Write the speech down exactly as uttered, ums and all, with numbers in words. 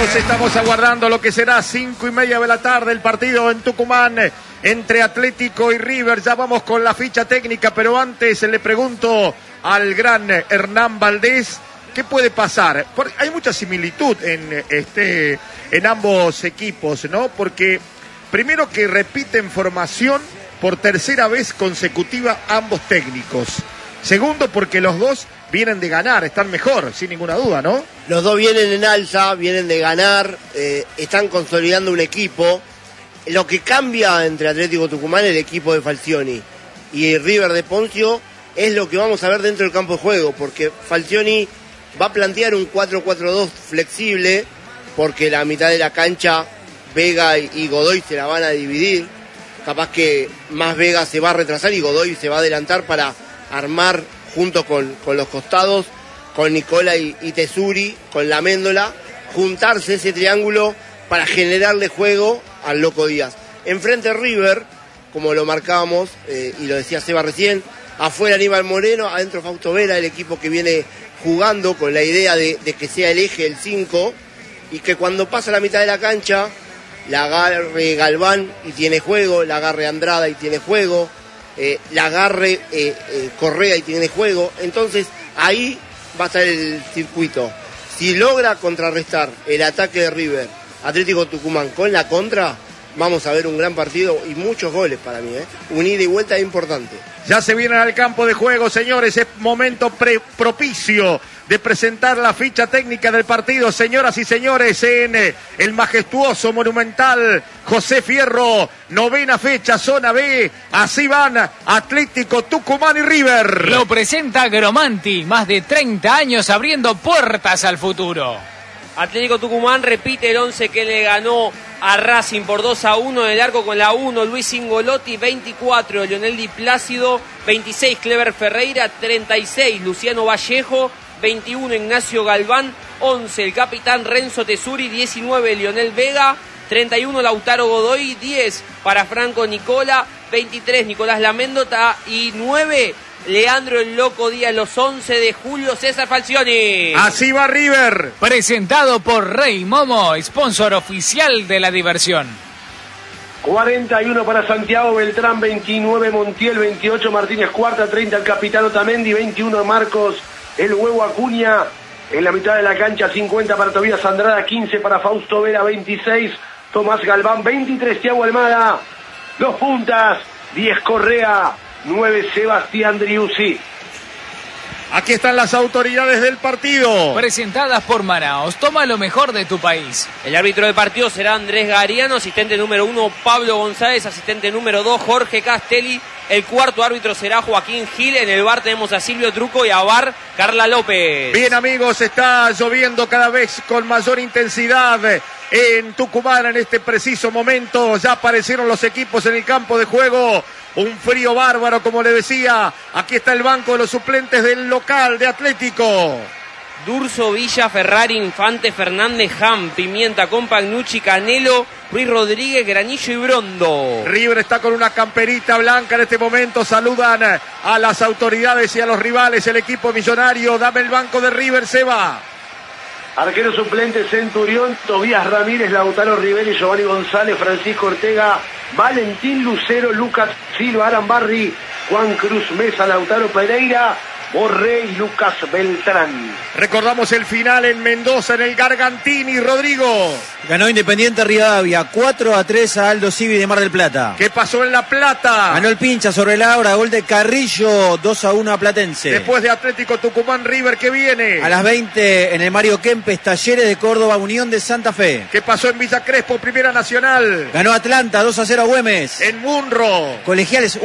amigos, estamos aguardando lo que será cinco y media de la tarde el partido en Tucumán entre Atlético y River. Ya vamos con la ficha técnica, pero antes le pregunto al gran Hernán Valdés, ¿qué puede pasar? Porque hay mucha similitud en, este, en ambos equipos, ¿no? Porque primero que repiten formación por tercera vez consecutiva ambos técnicos. Segundo, porque los dos vienen de ganar, están mejor, sin ninguna duda, ¿no? Los dos vienen en alza, vienen de ganar, eh, están consolidando un equipo. Lo que cambia entre Atlético Tucumán, el equipo de Falcioni, y River de Poncio, es lo que vamos a ver dentro del campo de juego, porque Falcioni va a plantear un cuatro cuatro dos flexible, porque la mitad de la cancha, Vega y Godoy se la van a dividir. Capaz que más Vega se va a retrasar y Godoy se va a adelantar para armar junto con, con los costados, con Nicola y, y Tesuri, con la Méndola, juntarse ese triángulo para generarle juego al Loco Díaz. Enfrente River, como lo marcábamos, eh, y lo decía Seba recién, afuera Aníbal Moreno, adentro Fausto Vera, el equipo que viene jugando con la idea de, de que sea el eje el cinco, y que cuando pasa la mitad de la cancha, la agarre Galván y tiene juego, la agarre Andrada y tiene juego, eh, la agarre eh, eh, Correa y tiene juego. Entonces ahí va a estar el circuito. Si logra contrarrestar el ataque de River, Atlético Tucumán con la contra, vamos a ver un gran partido y muchos goles para mí, ¿eh? Un ida y vuelta importante. Ya se vienen al campo de juego, señores, es momento pre- propicio de presentar la ficha técnica del partido, señoras y señores, en eh, el majestuoso, monumental José Fierro, novena fecha, zona B, así van Atlético Tucumán y River. Lo presenta Gromanti, más de treinta años abriendo puertas al futuro. Atlético Tucumán repite el once que le ganó a Racing por dos a uno en el arco con la uno, Luis Ingolotti, veinticuatro, Lionel Di Plácido, veintiséis, Clever Ferreira, treinta y seis, Luciano Vallejo, veintiuno, Ignacio Galván, once, el capitán Renzo Tesuri, diecinueve, Lionel Vega, treinta y uno, Lautaro Godoy, diez para Franco Nicola, veintitrés, Nicolás Laméndota y nueve, Leandro el Loco Díaz, los once de Julio César Falcioni. Así va River. Presentado por Rey Momo, sponsor oficial de la diversión. cuarenta y uno para Santiago Beltrán, veintinueve Montiel, veintiocho Martínez Cuarta, treinta el capitán Otamendi, veintiuno Marcos el Huevo Acuña. En la mitad de la cancha, cincuenta para Tobías Andrada, quince para Fausto Vera, veintiséis Tomás Galván, veintitrés Thiago Almada. Dos puntas, diez Correa, nueve Sebastián Driussi. Aquí están las autoridades del partido. Presentadas por Manaos, toma lo mejor de tu país. El árbitro de partido será Andrés Gariano, asistente número uno Pablo González, asistente número dos Jorge Castelli. El cuarto árbitro será Joaquín Gil. En el V A R tenemos a Silvio Truco y a V A R Carla López. Bien, amigos, está lloviendo cada vez con mayor intensidad en Tucumán en este preciso momento. Ya aparecieron los equipos en el campo de juego. Un frío bárbaro, como le decía. Aquí está el banco de los suplentes del local de Atlético. Durso, Villa, Ferrari, Infante, Fernández, Ham, Pimienta, Compagnucci, Canelo, Ruiz Rodríguez, Granillo y Brondo. River está con una camperita blanca en este momento. Saludan a las autoridades y a los rivales. El equipo millonario. Dame el banco de River, Seba. Arquero suplente Centurión, Tobías Ramírez, Lautaro Rivera y Giovanni González, Francisco Ortega, Valentín Lucero, Lucas Silva, Aran Barri, Juan Cruz Mesa, Lautaro Pereira, Borré y Lucas Beltrán. Recordamos el final en Mendoza, en el Gargantini, Rodrigo. Ganó Independiente Rivadavia, cuatro a tres a Aldo Civi de Mar del Plata. ¿Qué pasó en La Plata? Ganó el Pincha sobre la hora, gol de Carrillo, dos a uno a Platense. Después de Atlético Tucumán, River, ¿qué viene? A las veinte en el Mario Kempes, Talleres de Córdoba, Unión de Santa Fe. ¿Qué pasó en Villa Crespo, Primera Nacional? Ganó Atlanta, dos a cero a Güemes. En Munro. Colegiales